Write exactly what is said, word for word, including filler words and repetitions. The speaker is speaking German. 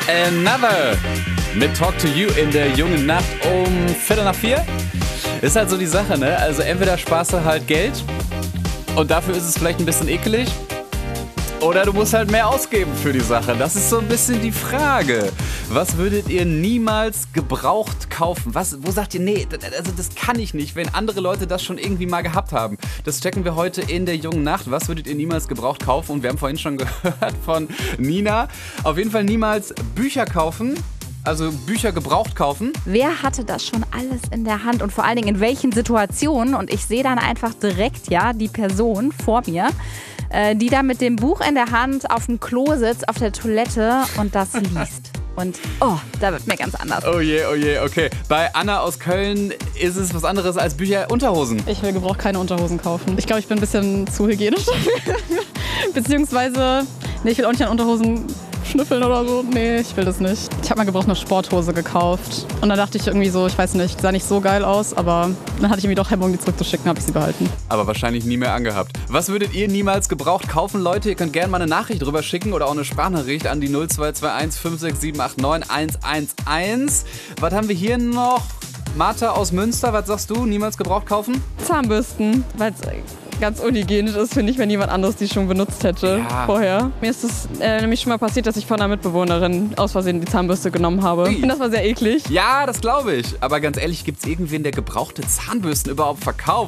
Another mit Talk to You in der jungen Nacht um Viertel nach vier. Ist halt so die Sache, ne? Also entweder sparst du halt Geld und dafür ist es vielleicht ein bisschen ekelig. Oder du musst halt mehr ausgeben für die Sache. Das ist so ein bisschen die Frage. Was würdet ihr niemals gebraucht kaufen? Was, wo sagt ihr, nee, das, also das kann ich nicht, wenn andere Leute das schon irgendwie mal gehabt haben? Das checken wir heute in der jungen Nacht. Was würdet ihr niemals gebraucht kaufen? Und wir haben vorhin schon gehört von Nina. Auf jeden Fall niemals Bücher kaufen. Also Bücher gebraucht kaufen. Wer hatte das schon alles in der Hand und vor allen Dingen in welchen Situationen? Und ich sehe dann einfach direkt, ja, die Person vor mir, äh, die da mit dem Buch in der Hand auf dem Klo sitzt, auf der Toilette und das liest. Und oh, da wird mir ganz anders. Oh je, oh je, okay. Bei Anna aus Köln ist es was anderes als Bücher, Unterhosen. Ich will gebraucht keine Unterhosen kaufen. Ich glaube, ich bin ein bisschen zu hygienisch. Beziehungsweise, nee, ich will auch nicht an Unterhosen schnüffeln oder so. Nee, ich will das nicht. Ich habe mal gebraucht eine Sporthose gekauft. Und dann dachte ich irgendwie so, ich weiß nicht, sah nicht so geil aus, aber dann hatte ich irgendwie doch Hemmung, die zurückzuschicken, habe ich sie behalten. Aber wahrscheinlich nie mehr angehabt. Was würdet ihr niemals gebraucht kaufen, Leute? Ihr könnt gerne mal eine Nachricht drüber schicken oder auch eine Sprachnachricht an die null zwei zwei eins fünf sechs sieben acht neun eins eins eins. Was haben wir hier noch? Martha aus Münster, was sagst du? Niemals gebraucht kaufen? Zahnbürsten, weil es ganz unhygienisch ist, finde ich, wenn jemand anderes die schon benutzt hätte ja. vorher. Mir ist es äh, nämlich schon mal passiert, dass ich von einer Mitbewohnerin aus Versehen die Zahnbürste genommen habe. Und das war sehr eklig. Ja, das glaube ich. Aber ganz ehrlich, gibt es irgendwen, der gebrauchte Zahnbürsten überhaupt verkauft?